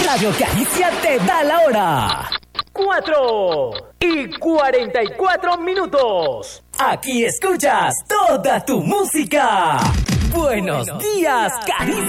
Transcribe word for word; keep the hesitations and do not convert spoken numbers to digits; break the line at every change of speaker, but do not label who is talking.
Radio Caricia te da la hora.
Cuatro y cuarenta y cuatro minutos.
Aquí escuchas toda tu música. Buenos días, Caricia.